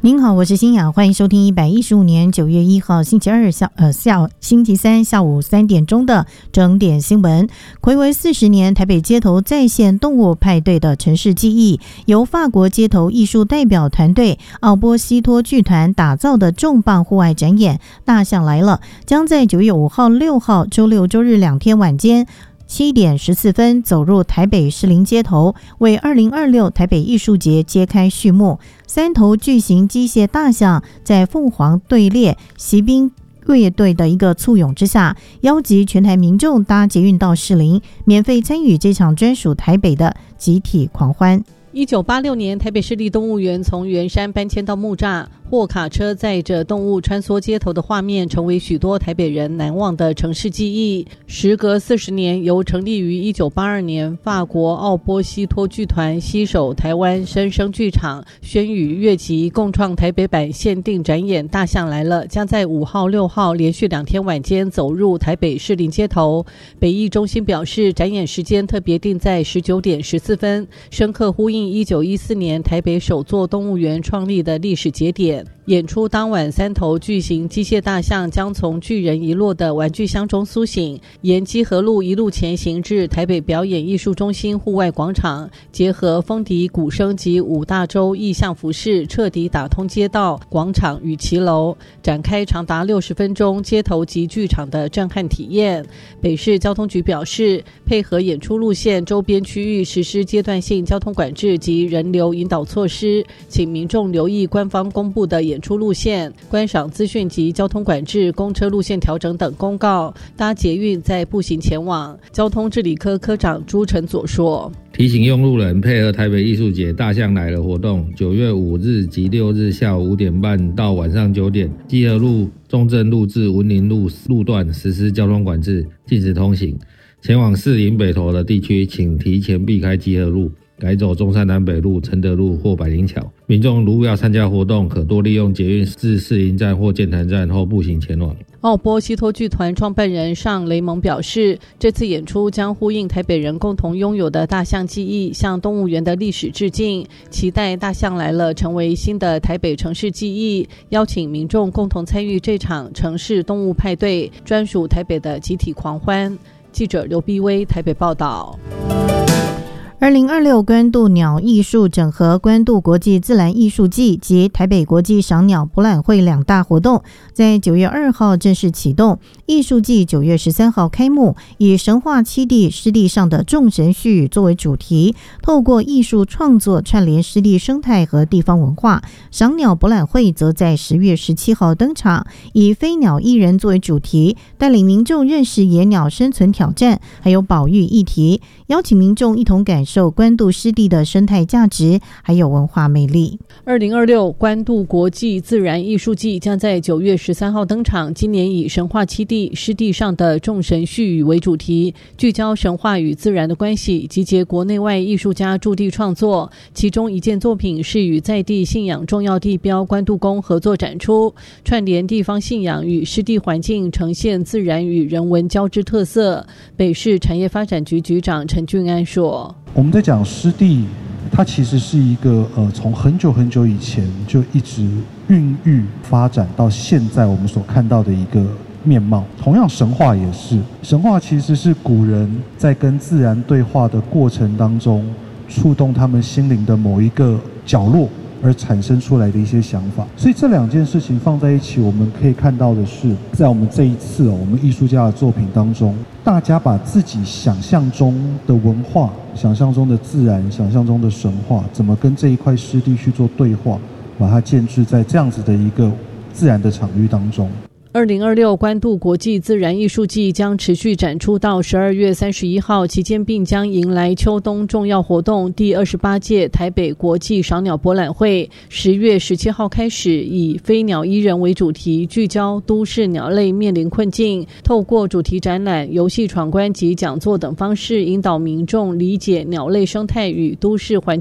您好，我是欣雅，欢迎收听115年9月1号星期三下午3点钟的整点新闻。睽违40年，台北街头再现动物派对的城市记忆，由法国街头艺术代表团队奥波西托剧团打造的重磅户外展演《大象来了》，将在9月5号、6号周六、周日2天晚间7点14分走入台北士林街头，为2026台北艺术节揭开序幕。3头巨型机械大象在凤凰队列骑兵乐队的一个簇拥之下，邀集全台民众搭捷运到士林，免费参与这场专属台北的集体狂欢。 1986年，台北市立动物园从圆山搬迁到木栅，货卡车载着动物穿梭街头的画面，成为许多台北人难忘的城市记忆。时隔40年，由成立于1982年法国奥波西托剧团携手台湾生生剧场、轩宇乐集共创台北版限定展演《大象来了》，将在5号、6号连续2天晚间走入台北士林街头。北艺中心表示，展演时间特别定在19点14分，深刻呼应1914年台北首座动物园创立的历史节点。演出当晚，3头巨型机械大象将从巨人遗落的玩具箱中苏醒，沿基河路一路前行至台北表演艺术中心户外广场，结合风笛、鼓声及5大洲意象服饰，彻底打通街道、广场与骑楼，展开长达60分钟街头及剧场的震撼体验。北市交通局表示，配合演出路线周边区域实施阶段性交通管制及人流引导措施，请民众留意官方公布的演出路线、观赏资讯及交通管制、公车路线调整等公告，搭捷运再步行前往。交通治理科科长朱承佐说， 提醒用路人配合台北艺术节大象来了活动，9月5日及6日下午5点半到晚上9点，基河路、中正路至文林路路段实施交通管制，禁止通行。前往士林北投的地区，请提前避开基河路，改走中山南北路、承德路或百灵桥。民众如要参加活动，可多利用捷运至士林站或剑潭站后步行前往。 奥波西托剧团创办人尚雷蒙表示，这次演出将呼应台北人共同拥有的大象记忆，向动物园的历史致敬，期待大象来了成为新的台北城市记忆，邀请民众共同参与这场城市动物派对，专属台北的集体狂欢。记者刘碧薇台北报道。 2026关渡鸟艺术整合关渡国际自然艺术季及台北国际赏鸟博览会2大活动，在9月2号正式启动。艺术季9月13号开幕，以神话七地湿地上的众神续语作为主题，透过艺术创作串联湿地生态和地方文化。赏鸟博览会则在10月17号登场，以飞鸟艺人作为主题，带领民众认识野鸟生存挑战，还有保育议题，邀请民众一同感受关渡湿地的生态价值还有文化魅力。 2026关渡国际自然艺术季将在9月13号登场，今年以神话七地湿地上的众神续语为主题，聚焦神话与自然的关系，集结国内外艺术家驻地创作。其中一件作品是与在地信仰重要地标关渡宫合作展出，串联地方信仰与湿地环境，呈现自然与人文交织特色。北市产业发展局局长陈俊安说， 我们在讲湿地，它其实是一个从很久很久以前就一直孕育发展到现在我们所看到的一个面貌。同样神话也是，神话其实是古人在跟自然对话的过程当中，触动他们心灵的某一个角落而产生出来的一些想法。所以这2件事情放在一起，我们可以看到的是，在我们这一次我们艺术家的作品当中，大家把自己想象中的文化、想象中的自然、想象中的神话，怎么跟这一块湿地去做对话，把它建置在这样子的一个自然的场域当中。 2026关渡国际自然艺术季将持续展出到12月31号，期间并将迎来秋冬重要活动第28届台北国际赏鸟博览会。10月17号开始，以飞鸟依人为主题，聚焦都市鸟类面临困境，透过主题展览、游戏闯关及讲座等方式，引导民众理解鸟类生态与都市环境